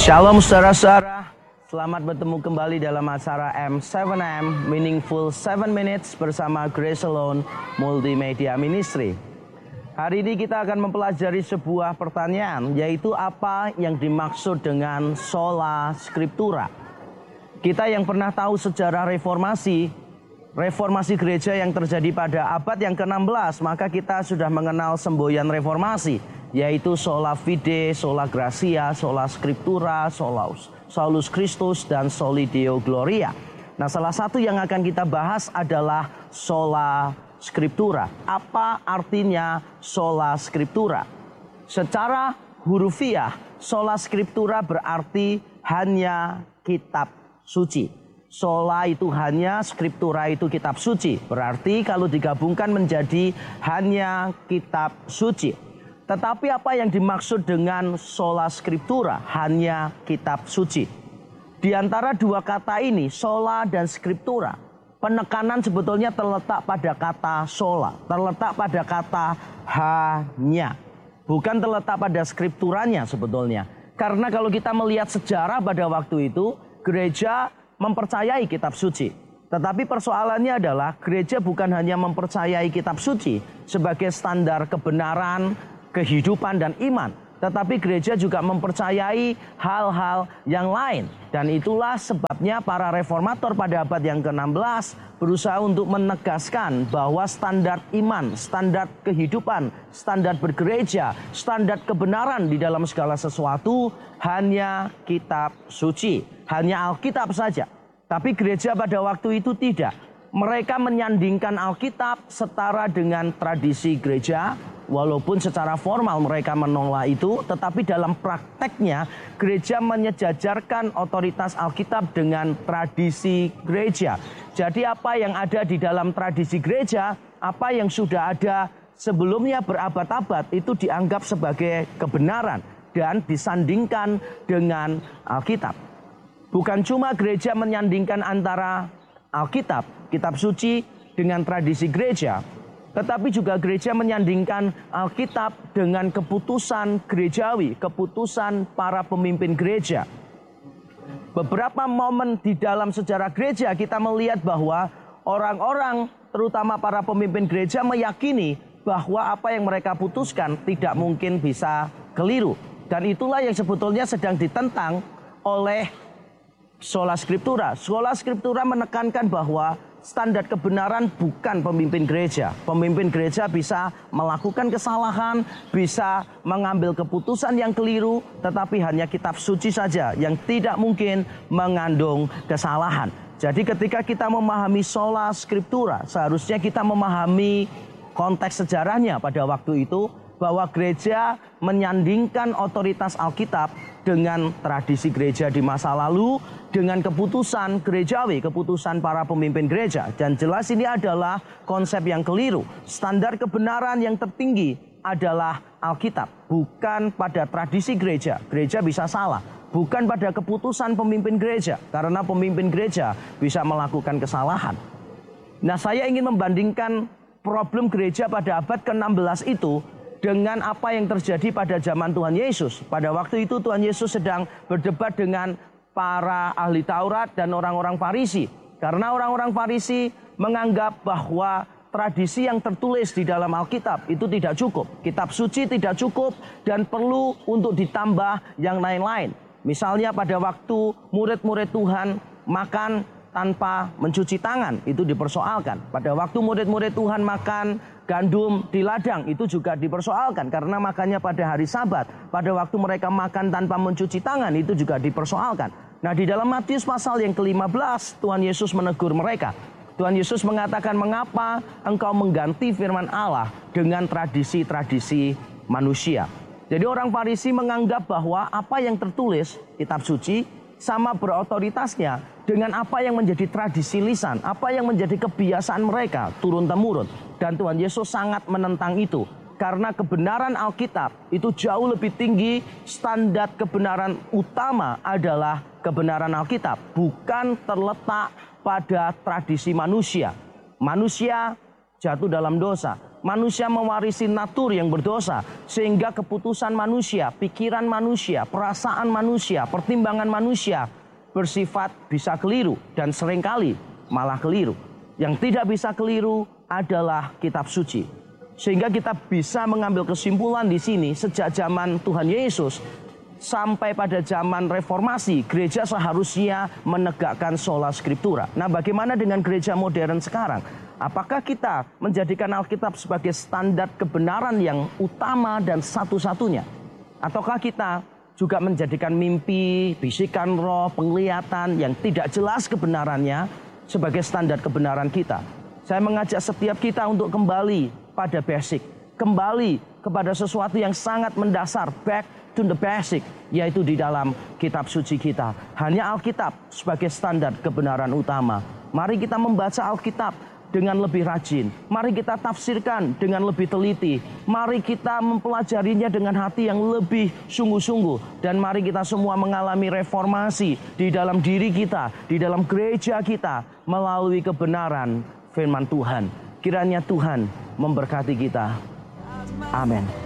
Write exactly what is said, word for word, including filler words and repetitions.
Shalom saudara-saudara, selamat bertemu kembali dalam acara M tujuh M Meaningful tujuh Minutes bersama Grace Alone Multimedia Ministry. Hari ini kita akan mempelajari sebuah pertanyaan, yaitu apa yang dimaksud dengan sola scriptura. Kita yang pernah tahu sejarah reformasi, reformasi gereja yang terjadi pada abad yang ke enam belas, maka kita sudah mengenal semboyan reformasi, yaitu sola fide, sola gratia, sola scriptura, sola solus Christus, dan soli Deo gloria. Nah, salah satu yang akan kita bahas adalah sola scriptura. Apa artinya sola scriptura? Secara hurufiah, sola scriptura berarti hanya kitab suci. Sola itu hanya, scriptura itu kitab suci. Berarti kalau digabungkan menjadi hanya kitab suci. Tetapi apa yang dimaksud dengan sola scriptura, hanya kitab suci? Di antara dua kata ini, sola dan scriptura, penekanan sebetulnya terletak pada kata sola, terletak pada kata hanya, bukan terletak pada scripturanya sebetulnya. Karena kalau kita melihat sejarah pada waktu itu, gereja mempercayai kitab suci. Tetapi persoalannya adalah gereja bukan hanya mempercayai kitab suci sebagai standar kebenaran, kehidupan dan iman, tetapi gereja juga mempercayai hal-hal yang lain. Dan itulah sebabnya para reformator pada abad yang ke enam belas berusaha untuk menegaskan bahwa standar iman, standar kehidupan, standar bergereja, standar kebenaran di dalam segala sesuatu hanya kitab suci, hanya Alkitab saja. Tapi gereja pada waktu itu tidak. Mereka menyandingkan Alkitab setara dengan tradisi gereja. Walaupun secara formal mereka menolak itu, tetapi dalam prakteknya gereja menyejajarkan otoritas Alkitab dengan tradisi gereja. Jadi apa yang ada di dalam tradisi gereja, apa yang sudah ada sebelumnya berabad-abad itu dianggap sebagai kebenaran dan disandingkan dengan Alkitab. Bukan cuma gereja menyandingkan antara Alkitab, kitab suci dengan tradisi gereja, tetapi juga gereja menyandingkan Alkitab dengan keputusan gerejawi, keputusan para pemimpin gereja. Beberapa momen di dalam sejarah gereja kita melihat bahwa orang-orang, terutama para pemimpin gereja, meyakini bahwa apa yang mereka putuskan tidak mungkin bisa keliru. Dan itulah yang sebetulnya sedang ditentang oleh sola scriptura. Sola scriptura menekankan bahwa standar kebenaran bukan pemimpin gereja. Pemimpin gereja bisa melakukan kesalahan, bisa mengambil keputusan yang keliru, tetapi hanya kitab suci saja yang tidak mungkin mengandung kesalahan. Jadi ketika kita memahami sola scriptura, seharusnya kita memahami konteks sejarahnya pada waktu itu, bahwa gereja menyandingkan otoritas Alkitab dengan tradisi gereja di masa lalu, dengan keputusan gerejawi, keputusan para pemimpin gereja. Dan jelas ini adalah konsep yang keliru. Standar kebenaran yang tertinggi adalah Alkitab, bukan pada tradisi gereja. Gereja bisa salah, bukan pada keputusan pemimpin gereja, karena pemimpin gereja bisa melakukan kesalahan. Nah, saya ingin membandingkan problem gereja pada abad ke enam belas itu dengan apa yang terjadi pada zaman Tuhan Yesus. Pada waktu itu Tuhan Yesus sedang berdebat dengan para ahli Taurat dan orang-orang Farisi. Karena orang-orang Farisi menganggap bahwa tradisi yang tertulis di dalam Alkitab itu tidak cukup. Kitab suci tidak cukup dan perlu untuk ditambah yang lain-lain. Misalnya pada waktu murid-murid Tuhan makan tanpa mencuci tangan, itu dipersoalkan. Pada waktu murid-murid Tuhan makan gandum di ladang, itu juga dipersoalkan karena makannya pada hari Sabat. Pada waktu mereka makan tanpa mencuci tangan, itu juga dipersoalkan. Nah, di dalam Matius pasal yang kelima belas, Tuhan Yesus menegur mereka. Tuhan Yesus mengatakan, mengapa engkau mengganti firman Allah dengan tradisi-tradisi manusia? Jadi orang Farisi menganggap bahwa apa yang tertulis kitab suci sama berotoritasnya dengan apa yang menjadi tradisi lisan, apa yang menjadi kebiasaan mereka turun-temurun. Dan Tuhan Yesus sangat menentang itu. Karena kebenaran Alkitab itu jauh lebih tinggi, standar kebenaran utama adalah kebenaran Alkitab, bukan terletak pada tradisi manusia. Manusia jatuh dalam dosa. Manusia mewarisi natur yang berdosa, sehingga keputusan manusia, pikiran manusia, perasaan manusia, pertimbangan manusia bersifat bisa keliru dan seringkali malah keliru. Yang tidak bisa keliru adalah kitab suci. Sehingga kita bisa mengambil kesimpulan di sini sejak zaman Tuhan Yesus sampai pada zaman reformasi, gereja seharusnya menegakkan sola scriptura. Nah, bagaimana dengan gereja modern sekarang? Apakah kita menjadikan Alkitab sebagai standar kebenaran yang utama dan satu-satunya? Ataukah kita juga menjadikan mimpi, bisikan roh, penglihatan yang tidak jelas kebenarannya sebagai standar kebenaran kita? Saya mengajak setiap kita untuk kembali pada basic, kembali kepada sesuatu yang sangat mendasar, back to the basic, yaitu di dalam kitab suci kita. Hanya Alkitab sebagai standar kebenaran utama. Mari kita membaca Alkitab dengan lebih rajin. Mari kita tafsirkan dengan lebih teliti. Mari kita mempelajarinya dengan hati yang lebih sungguh-sungguh. Dan mari kita semua mengalami reformasi di dalam diri kita, di dalam gereja kita, melalui kebenaran firman Tuhan. Kiranya Tuhan memberkati kita. Amin.